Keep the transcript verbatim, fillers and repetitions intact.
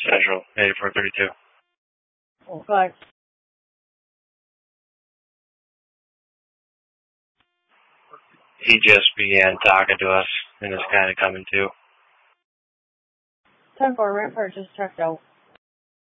Central, eighty-four thirty-two. Okay. He just began talking to us and is kind of coming to. ten four, rent purchase checked out.